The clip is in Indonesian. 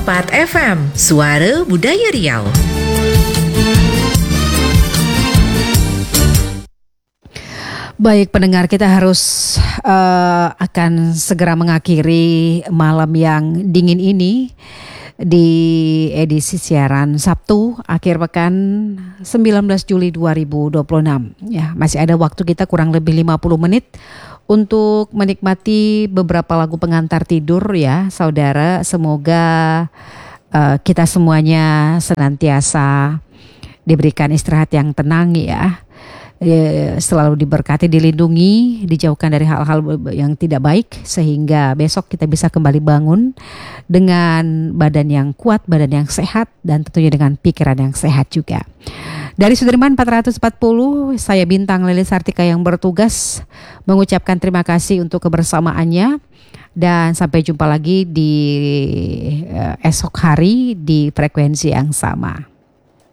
FM, Suara Budaya Riau. Baik pendengar, kita harus akan segera mengakhiri malam yang dingin ini di edisi siaran Sabtu akhir pekan 19 Juli 2026. Ya, masih ada waktu kita kurang lebih 50 menit untuk menikmati beberapa lagu pengantar tidur ya, saudara. Semoga kita semuanya senantiasa diberikan istirahat yang tenang ya. Selalu diberkati, dilindungi, dijauhkan dari hal-hal yang tidak baik, sehingga besok kita bisa kembali bangun dengan badan yang kuat, badan yang sehat, dan tentunya dengan pikiran yang sehat juga. Dari Sudirman 440, saya Bintang Lili Sartika yang bertugas mengucapkan terima kasih untuk kebersamaannya, dan sampai jumpa lagi di esok hari di frekuensi yang sama.